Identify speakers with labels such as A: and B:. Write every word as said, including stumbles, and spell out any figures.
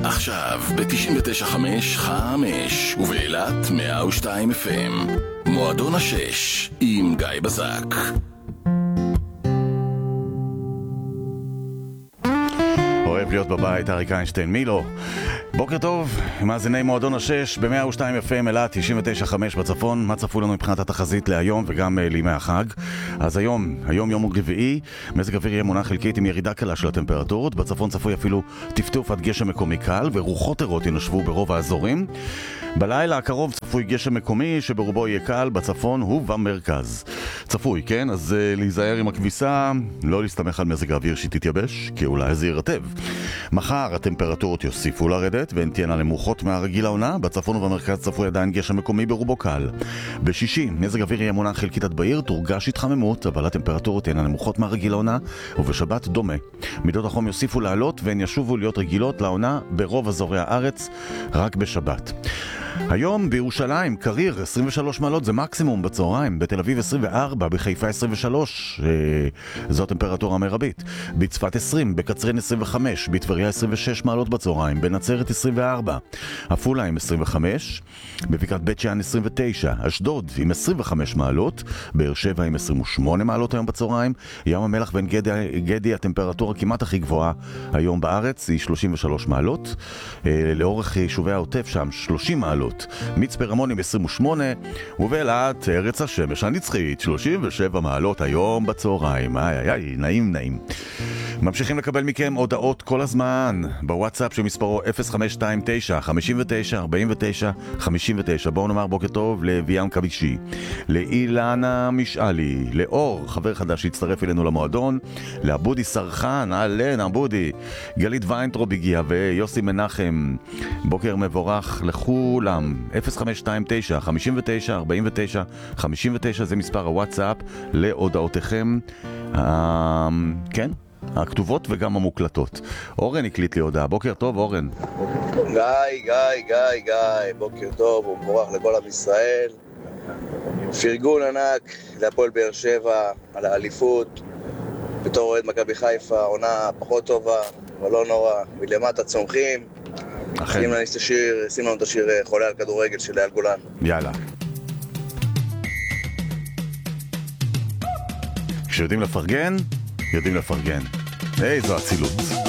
A: עכשיו ב-תשעים ותשע נקודה חמש חמש ובאילת מאה ושתיים אף אם. מועדון השש עם גיא בזק.
B: אוהב להיות בבית, אריק איינשטיין, מי לא? בוקר טוב, מאזיני מועדון השש ב-מאה ושתיים אף אם, אילת תשעים ותשע נקודה חמש בצפון. מה צפו לנו מבחינת התחזית להיום וגם לימי החג? אז היום, היום יום רביעי, מזג אוויר יהיה מונח חלקית עם ירידה קלה של הטמפרטורות. בצפון צפוי אפילו טפטוף עד גשם מקומי קל, ורוחות ערות ינשבו ברוב האזורים. בלילה הקרוב צפוי גשם מקומי שברובו יהיה קל בצפון ובמרכז. צפוי, כן? אז uh, להיזהר עם הכביסה, לא להסתמך על מזג האוויר שתתייבש, כי אולי זה ירטב. מחר הטמפרטורות יוסיפו לרדת והן תהיינה נמוכות מהרגיל העונה. בצפון ובמרכז צפוי עדיין גשם מקומי ברובו קל. בשישי מזג אוויר יהיה מונח חלקית עד בעיר, תורגש התחממות, אבל הטמפרטורות תהיינה נמוכות מהרגיל העונה, ובשבת דומה. מידות החום יוסיפו לעלות והן ישובו להיות רגילות לעונה ברוב אזורי הארץ רק בשבת. היום בירושלים, קריר, עשרים ושלוש מעלות, זה מקסימום בצהריים. בתל אביב עשרים וארבע, בחיפה עשרים ושלוש, אה, זו הטמפרטורה המרבית. בצפת עשרים, בקצרין עשרים וחמש, בטבריה עשרים ושש מעלות בצהריים, בנצרת עשרים וארבע, עפולה עם עשרים וחמש, בבקעת בית שאן עשרים ותשע, אשדוד עם עשרים וחמש מעלות, באר שבע עם עשרים ושמונה מעלות היום בצהריים, ים המלח בין גדי, גדי הטמפרטורה כמעט הכי גבוהה היום בארץ היא שלושים ושלוש מעלות, אה, לאורך יישובי העוטף שם שלושים מעלות. מצפה רמון עם עשרים ושמונה, ובאילת ארץ השמש הנצחית שלושים ושבע מעלות היום בצהריים. איי איי איי, נעים נעים. ממשיכים לקבל מכם הודעות כל הזמן בוואטסאפ שמספרו אפס חמש שתיים תשע חמש תשע ארבע תשע חמש תשע. בואו נאמר בוקר טוב לביאם קבישי, לאילנה משאלי, לאור חבר חדש שהצטרף אלינו למועדון, לאבודי סרחן, אהלן אבודי, גלית ויינטרוב הגיעה ויוסי מנחם. בוקר מבורך לכולם. אפס חמש שתיים תשע חמש תשע ארבע תשע חמש תשע זה מספר הוואטסאפ להודעותיכם, אה, כן, הכתובות וגם המוקלטות. אורן הקליט לי הודעה. בוקר טוב אורן.
C: גיא, גיא, גיא, גיא, בוקר טוב ומבורך לכל עם ישראל. פרגון ענק להפועל באר שבע על האליפות. בתור אוהד מכבי חיפה, עונה פחות טובה, אבל לא נורא, מלמטה צומחים. שים לנו את השיר, שים לנו את השיר חולה על כדורגל של אייל גולן.
B: יאללה. כשיודעים לפרגן, יודעים לפרגן. איזו אצילות.